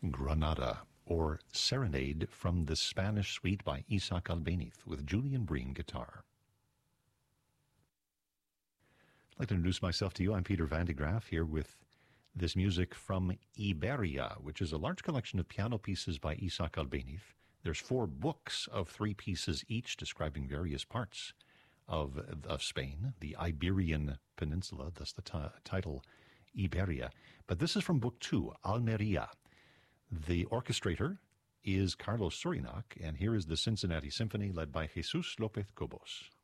Granada, or Serenade from the Spanish Suite by Isaac Albéniz with Julian Breen guitar. I'd like to introduce myself to you. I'm Peter Van de Graaf, here with this music from Iberia, which is a large collection of piano pieces by Isaac Albéniz. There's 4 books of 3 pieces each describing various parts of Spain, the Iberian Peninsula, thus the title Iberia. But this is from Book 2, Almeria. The orchestrator is Carlos Surinac, and here is the Cincinnati Symphony led by Jesus López Cobos.